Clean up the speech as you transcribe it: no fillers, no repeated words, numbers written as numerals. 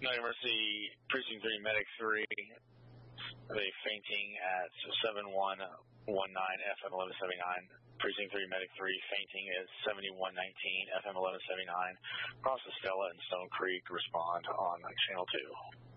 Night Emergency, Precinct 3, Medic 3, they fainting at 7119 FM 1179. Precinct 3, Medic 3, fainting at 7119 FM 1179. Cross the Stella and Stone Creek, respond on channel 2.